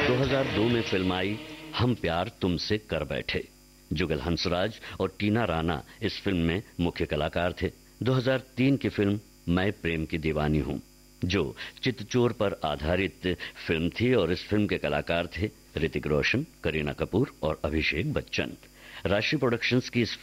2002 में फिल्म आई हम प्यार तुमसे कर बैठे। जुगल हंसराज और टीना राणा इस फिल्म में मुख्य कलाकार थे। 2003 की फिल्म मैं प्रेम की दीवानी हूं, जो चितचोर पर आधारित फिल्म थी और इस फिल्म के कलाकार थे ऋतिक रोशन, करीना कपूर और अभिषेक बच्चन। राशि प्रोडक्शंस की इस